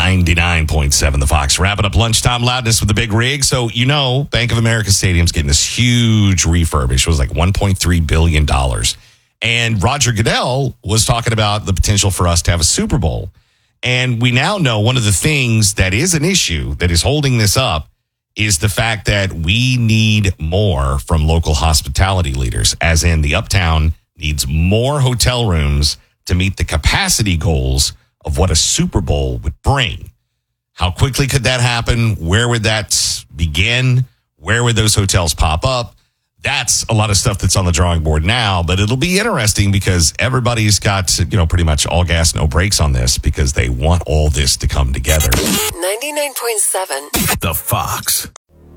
99.7 The Fox. Wrapping up lunchtime loudness with the big rig. So, Bank of America Stadium's getting this huge refurbish. It was like $1.3 billion. And Roger Goodell was talking about the potential for us to have a Super Bowl. And we now know one of the things that is an issue that is holding this up is the fact that we need more from local hospitality leaders, as in the Uptown needs more hotel rooms to meet the capacity goals of what a Super Bowl would bring. How quickly could that happen? Where would that begin? Where would those hotels pop up? That's a lot of stuff that's on the drawing board now, but it'll be interesting because everybody's got, pretty much all gas, no brakes on this because they want all this to come together. 99.7 The Fox.